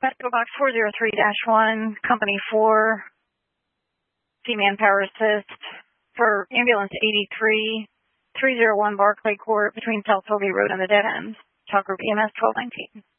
Medical Box 403-1, Company 4, C-Manpower Assist for Ambulance 83, 301 Barclay Court between South Tollgate Road and the Dead End. Talk Group EMS 1219.